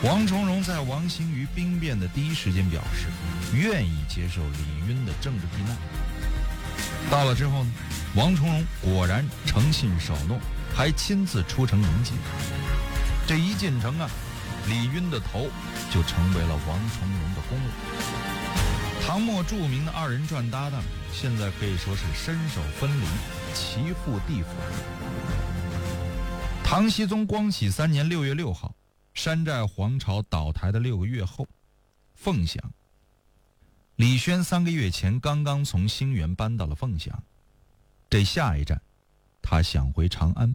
王重荣在王兴于兵变的第一时间表示愿意接受李晕的政治避难。到了之后呢，王重荣果然诚信守诺，还亲自出城迎接。这一进城啊，李晕的头就成为了王重荣的公务。唐末著名的二人转搭档，现在可以说是身首分离，齐赴地府。唐僖宗光启3年6月6号，山寨皇朝倒台的6个月后，凤翔。李轩3个月前刚刚从兴元搬到了凤翔，这下一站，他想回长安。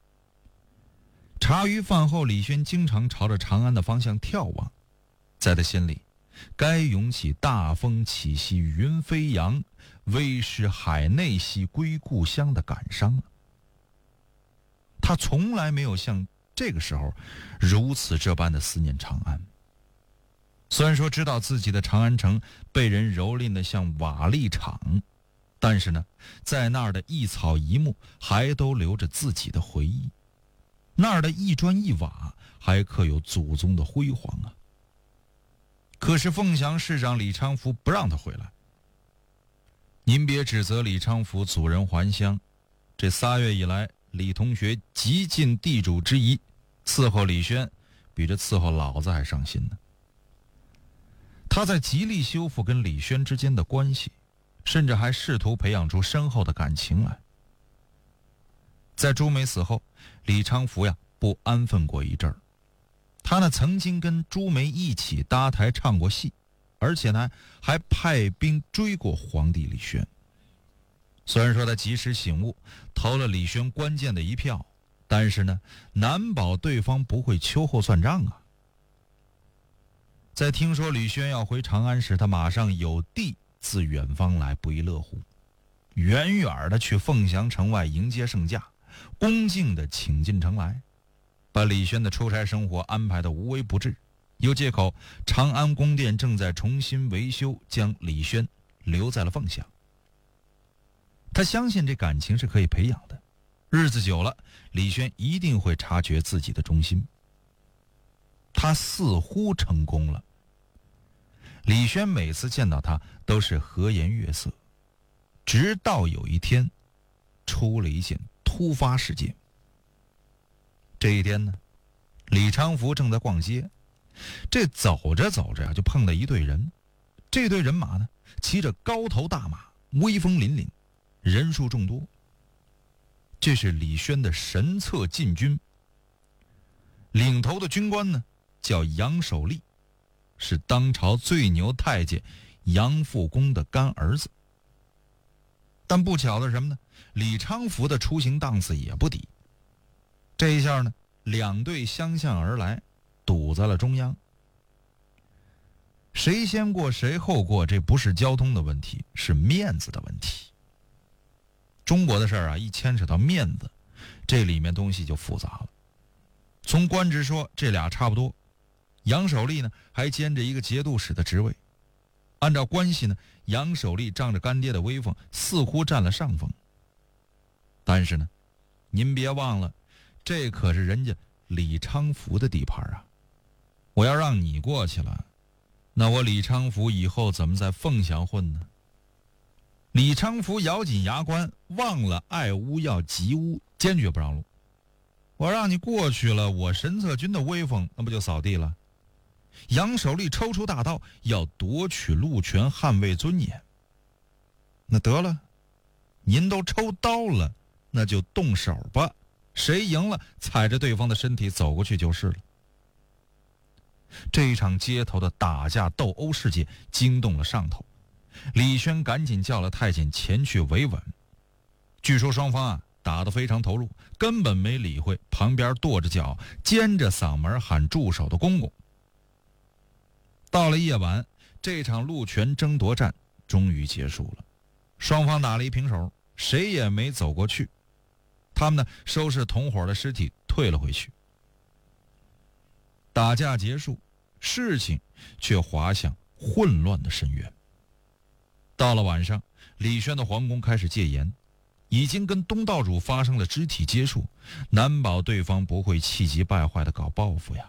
茶余饭后，李轩经常朝着长安的方向眺望，在他心里，该涌起大风起兮云飞扬，微湿海内兮归故乡的感伤了。他从来没有像这个时候如此这般的思念长安。虽然说知道自己的长安城被人蹂躏得像瓦砾场，但是呢，在那儿的一草一木还都留着自己的回忆，那儿的一砖一瓦还刻有祖宗的辉煌啊。可是凤翔市长李昌福不让他回来。您别指责李昌福阻人还乡，这3月以来，李同学极尽地主之谊，伺候李轩比这伺候老子还上心呢。他在极力修复跟李轩之间的关系，甚至还试图培养出深厚的感情来。在朱梅死后，李昌福不安分过一阵儿。他呢曾经跟朱梅一起搭台唱过戏，而且呢还派兵追过皇帝李轩。虽然说他及时醒悟，投了李轩关键的一票，但是呢难保对方不会秋后算账啊。在听说李轩要回长安时，他马上有地自远方来，不亦乐乎，远远的去凤翔城外迎接圣驾，恭敬的请进城来，把李轩的出差生活安排的无微不至，又借口长安宫殿正在重新维修，将李轩留在了凤翔。他相信这感情是可以培养的，日子久了，李轩一定会察觉自己的忠心。他似乎成功了。李轩每次见到他都是和颜悦色，直到有一天出了一件突发事件。这一天呢，李昌福正在逛街，这走着走着就碰到一队人。这队人马呢，骑着高头大马，威风凛凛，人数众多。这是李轩的神策禁军，领头的军官呢叫杨守立，是当朝最牛太监杨复恭的干儿子。但不巧的是什么呢？李昌福的出行档次也不低。这一下呢，两队相向而来，堵在了中央。谁先过谁后过，这不是交通的问题，是面子的问题。中国的事儿一牵扯到面子，这里面东西就复杂了。从官职说，这俩差不多。杨守立呢，还兼着一个节度使的职位。按照关系呢，杨守立仗着干爹的威风，似乎占了上风。但是呢，您别忘了，这可是人家李昌福的地盘啊！我要让你过去了，那我李昌福以后怎么在凤翔混呢？李昌福咬紧牙关，忘了爱屋要及乌，坚决不让路。我让你过去了，我神策军的威风那不就扫地了？杨守立抽出大刀，要夺取路权，捍卫尊严。那得了，您都抽刀了，那就动手吧，谁赢了，踩着对方的身体走过去就是了。这一场街头的打架斗殴事件惊动了上头，李轩赶紧叫了太监前去维稳。据说双方打得非常投入，根本没理会旁边跺着脚尖着嗓门喊住手的公公。到了夜晚，这场路权争夺战终于结束了，双方打了一平手，谁也没走过去。他们呢，收拾同伙的尸体退了回去。打架结束，事情却滑向混乱的深渊。到了晚上，李轩的皇宫开始戒严，已经跟东道主发生了肢体接触，难保对方不会气急败坏地搞报复呀。